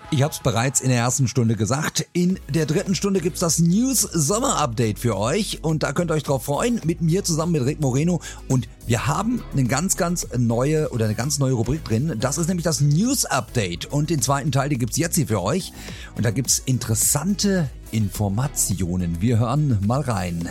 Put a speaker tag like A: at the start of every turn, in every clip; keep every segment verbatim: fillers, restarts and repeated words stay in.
A: Ich habe es bereits in der ersten Stunde gesagt. In der dritten Stunde gibt's das News-Sommer-Update für euch. Und da könnt ihr euch drauf freuen, mit mir zusammen mit Rick Moreno. Und wir haben eine ganz, ganz neue oder eine ganz neue Rubrik drin. Das ist nämlich das News-Update. Und den zweiten Teil, den gibt's jetzt hier für euch. Und da gibt's interessante Informationen. Wir hören mal rein.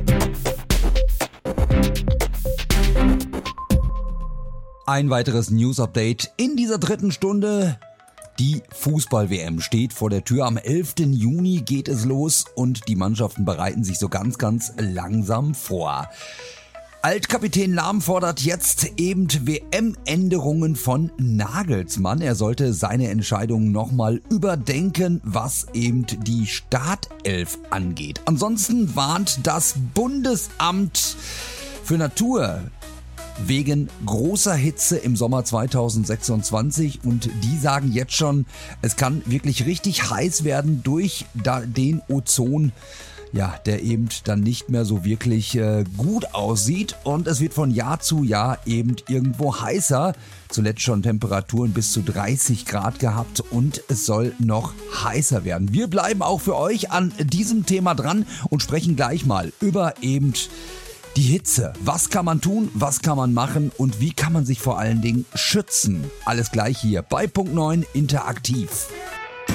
A: Ein weiteres News-Update in dieser dritten Stunde. Die Fußball-W M steht vor der Tür. Am elften Juni geht es los und die Mannschaften bereiten sich so ganz, ganz langsam vor. Altkapitän Lahm fordert jetzt eben W M-Änderungen von Nagelsmann. Er sollte seine Entscheidung nochmal überdenken, was eben die Startelf angeht. Ansonsten warnt das Bundesamt für Natur wegen großer Hitze im Sommer zweitausendsechsundzwanzig und die sagen jetzt schon, es kann wirklich richtig heiß werden durch den Ozon, ja, der eben dann nicht mehr so wirklich äh, gut aussieht und es wird von Jahr zu Jahr eben irgendwo heißer. Zuletzt schon Temperaturen bis zu dreißig Grad gehabt und es soll noch heißer werden. Wir bleiben auch für euch an diesem Thema dran und sprechen gleich mal über eben die Hitze. Was kann man tun, was kann man machen und wie kann man sich vor allen Dingen schützen? Alles gleich hier bei Punkt neun Interaktiv.